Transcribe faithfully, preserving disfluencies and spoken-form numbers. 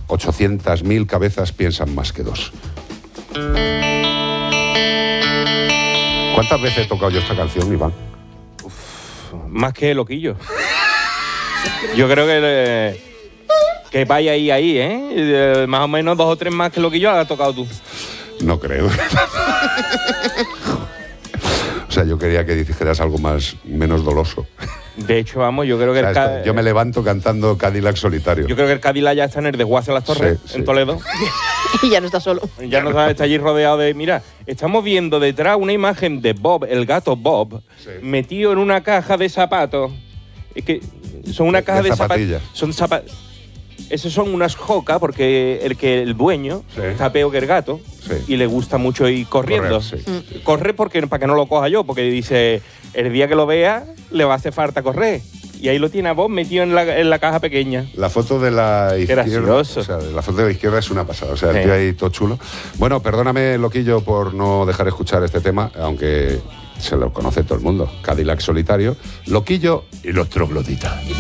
ochocientas mil cabezas piensan más que dos. ¿Cuántas veces he tocado yo esta canción, Iván? Uf, más que Loquillo. Yo creo que... Eh, que vaya ahí, ahí, ¿eh? Eh, Más o menos dos o tres más que Loquillo la has tocado tú. No creo. O sea, yo quería que dijeras algo más, menos doloso. De hecho, vamos, yo creo que... O sea, el Ca- esto, yo me levanto cantando Cadillac Solitario. Yo creo que el Cadillac ya está en el desguace de las Torres, Sí, sí. en Toledo. Y ya no está solo. Ya no está, está allí rodeado de... Mira, estamos viendo detrás una imagen de Bob, el gato Bob, Sí. metido en una caja de zapatos. Es que son una De- caja de de, zapatos. zapatillas. Son zapatos. Esos son unas jocas porque el que el dueño Sí. está peor que el gato Sí. y le gusta mucho ir corriendo. Correr, sí. Corre porque para que no lo coja yo, porque dice, el día que lo vea le va a hacer falta correr. Y ahí lo tiene a Bob metido en la, en la caja pequeña. La foto de la izquierda, gracioso. o sea, la foto de la izquierda es una pasada, o sea, el Sí. tío ahí todo chulo. Bueno, perdóname, Loquillo, por no dejar escuchar este tema, aunque se lo conoce todo el mundo. Cadillac Solitario, Loquillo y los trogloditas.